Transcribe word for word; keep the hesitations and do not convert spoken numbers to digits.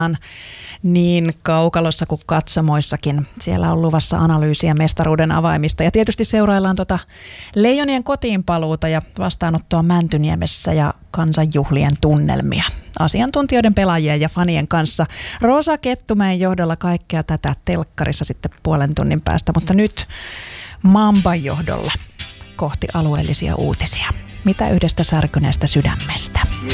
Niin kaukalossa kuin katsomoissakin. Siellä on luvassa analyysiä mestaruuden avaimista. Ja tietysti seuraillaan tota Leijonien kotiinpaluuta ja vastaanottoa Mäntyniemessä ja kansanjuhlien tunnelmia. Asiantuntijoiden, pelaajien ja fanien kanssa. Rosa Kettumäen johdolla kaikkea tätä telkkarissa sitten puolen tunnin päästä. Mutta nyt Mamban johdolla kohti alueellisia uutisia. Mitä yhdestä särkyneestä sydämestä?